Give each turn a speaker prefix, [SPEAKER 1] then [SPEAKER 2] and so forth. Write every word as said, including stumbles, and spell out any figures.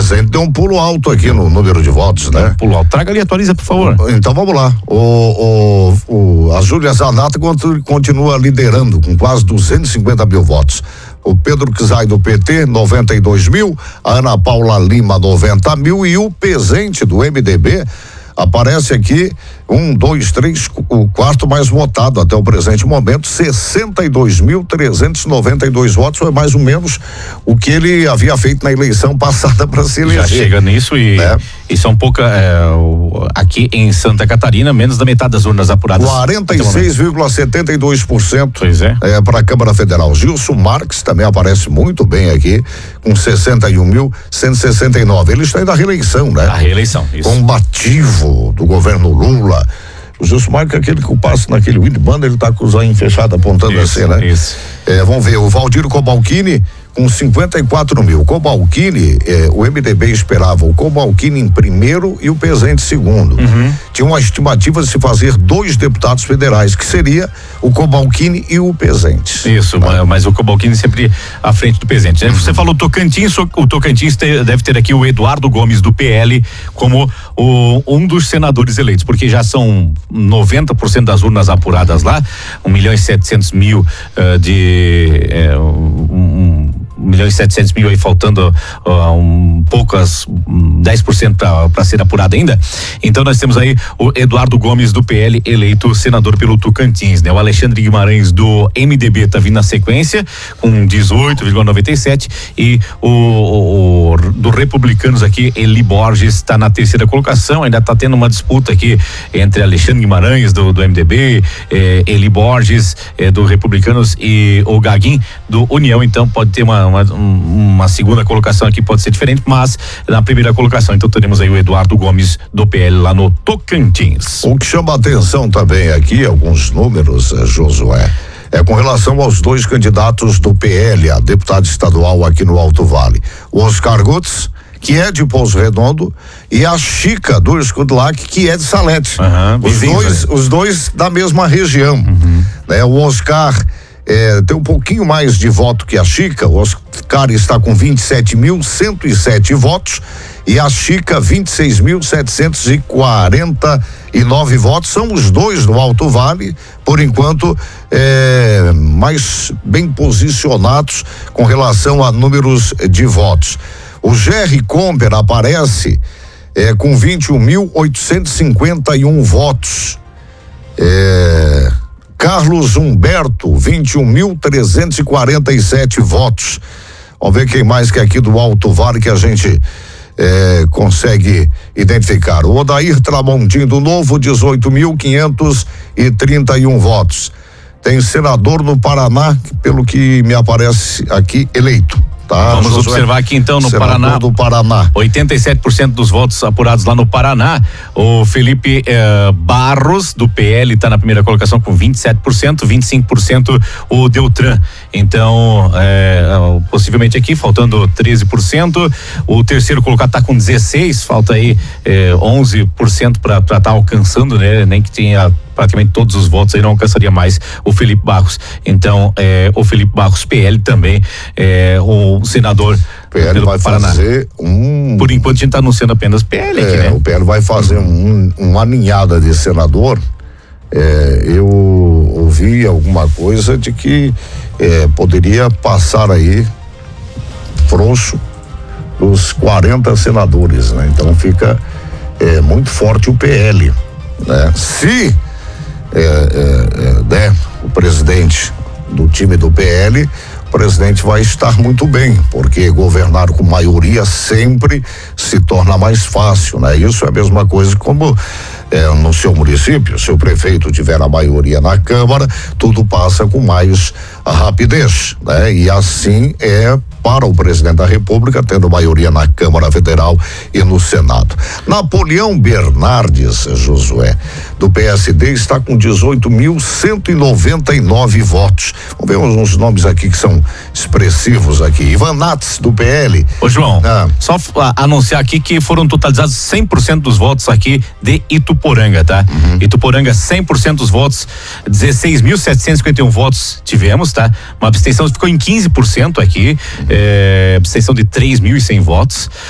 [SPEAKER 1] presidente deu um pulo alto aqui no número de votos, né? Um
[SPEAKER 2] pulo alto. Traga ali, atualiza, por favor.
[SPEAKER 1] Então vamos lá. O, o, o, a Júlia Zanata continua liderando com quase duzentos e cinquenta mil votos. O Pedro Kizai do P T, noventa e dois mil, a Ana Paula Lima, noventa mil, e o Pezente do M D B aparece aqui, um, dois, três, o quarto mais votado até o presente momento, sessenta e dois mil trezentos e noventa e dois votos, foi mais ou menos o que ele havia feito na eleição passada para se eleger.
[SPEAKER 2] Já chega nisso e, é. e são pouca, é, o, aqui em Santa Catarina, menos da metade das urnas apuradas.
[SPEAKER 1] quarenta e seis vírgula setenta e dois por cento
[SPEAKER 2] pois é.
[SPEAKER 1] é, para a Câmara Federal. Gilson Marques também aparece muito bem aqui, com sessenta e um mil cento e sessenta e nove. Ele está indo à reeleição, né?
[SPEAKER 2] A reeleição, isso.
[SPEAKER 1] Combativo do governo Lula. O Gilson Marques é aquele que passa naquele windband, ele tá com os olhos fechados apontando
[SPEAKER 2] isso,
[SPEAKER 1] assim, né?
[SPEAKER 2] Isso.
[SPEAKER 1] É, vamos ver, o Valdir Cobalcini com cinquenta e quatro mil. Cobalcini, eh, o M D B esperava o Cobalcini em primeiro e o Pezente em segundo.
[SPEAKER 2] Uhum.
[SPEAKER 1] Tinha uma estimativa de se fazer dois deputados federais, que seria o Cobalcini e o Pezente.
[SPEAKER 2] Isso, né? Mas o Cobalcini sempre à frente do Pezente. Uhum. Você falou Tocantins, o Tocantins deve ter aqui o Eduardo Gomes do P L como o, um dos senadores eleitos, porque já são noventa por cento das urnas apuradas lá, um milhão e setecentos mil uh, de é, um, um milhão e setecentos mil aí faltando uh, um poucas um, dez por cento para ser apurado ainda. Então nós temos aí o Eduardo Gomes do P L eleito senador pelo Tocantins, né? O Alexandre Guimarães do M D B tá vindo na sequência com dezoito vírgula noventa e sete e o, o, o do Republicanos aqui, Eli Borges está na terceira colocação, ainda tá tendo uma disputa aqui entre Alexandre Guimarães do, do M D B, eh, Eli Borges eh, do Republicanos e o Gaguin do União, então pode ter uma Uma, uma segunda colocação aqui, pode ser diferente, mas na primeira colocação, então teremos aí o Eduardo Gomes do P L lá no Tocantins.
[SPEAKER 1] O que chama a atenção também aqui, alguns números, Josué, é com relação aos dois candidatos do P L a deputado estadual aqui no Alto Vale. O Oscar Gutz, que é de Pouso Redondo, e a Chica do Escudlac, que é de Salete.
[SPEAKER 2] Uhum,
[SPEAKER 1] os, dois, os dois da mesma região. Uhum. Né? O Oscar É, tem um pouquinho mais de voto que a Chica. O Oscar está com vinte e sete mil cento e sete votos e a Chica vinte e seis mil setecentos e quarenta e nove votos. São os dois do Alto Vale, por enquanto, é, mais bem posicionados com relação a números de votos. O Jerry Comber aparece é, com vinte e um mil oitocentos e cinquenta e um votos. É, Carlos Humberto, vinte e um mil trezentos e quarenta e sete votos. Vamos ver quem mais que é aqui do Alto Vale que a gente eh, consegue identificar. O Odair Tramontim do Novo, dezoito mil quinhentos e trinta e um votos. Tem senador no Paraná, pelo que me aparece aqui, eleito. Tá,
[SPEAKER 2] vamos
[SPEAKER 1] Josué,
[SPEAKER 2] observar aqui então no
[SPEAKER 1] senador
[SPEAKER 2] Paraná.
[SPEAKER 1] do Paraná.
[SPEAKER 2] oitenta e sete por cento dos votos apurados lá no Paraná. O Felipe eh, Barros do P L está na primeira colocação com vinte e sete por cento, vinte e cinco por cento o Deltran. Então, eh, possivelmente aqui faltando treze por cento. O terceiro colocado está com dezesseis, falta aí eh, onze por cento para estar tá alcançando, né? Nem que tenha praticamente todos os votos aí, não alcançaria mais o Felipe Barros. Então, eh, o Felipe Barros, P L também, eh, o senador
[SPEAKER 1] P L
[SPEAKER 2] pelo
[SPEAKER 1] vai
[SPEAKER 2] Paraná.
[SPEAKER 1] fazer um...
[SPEAKER 2] Por enquanto a gente está anunciando apenas P L aqui,
[SPEAKER 1] é,
[SPEAKER 2] né?
[SPEAKER 1] O P L vai fazer um, uma ninhada de senador. É, eu ouvi alguma coisa de que é, poderia passar aí frouxo dos quarenta senadores, né? Então fica é, muito forte o P L, né? Se é, é, é, né, o presidente do time do P L, o presidente vai estar muito bem, porque governar com maioria sempre se torna mais fácil, né? Isso é a mesma coisa como é, no seu município, se o prefeito tiver a maioria na Câmara, tudo passa com mais rapidez, né? E assim é para o presidente da República, tendo maioria na Câmara Federal e no Senado. Napoleão Bernardes, Josué, do P S D, está com dezoito mil cento e noventa e nove votos. Vamos ver uns, uns nomes aqui que são expressivos aqui. Ivan Nats, do P L.
[SPEAKER 2] Ô João,
[SPEAKER 1] ah.
[SPEAKER 2] só a, anunciar aqui que foram totalizados cem por cento dos votos aqui de Ituporanga, tá? Uhum. Ituporanga, cem por cento dos votos, dezesseis mil setecentos e cinquenta e um votos tivemos, tá? Uma abstenção ficou em quinze por cento aqui, uhum. é, abstenção de três mil e cem votos.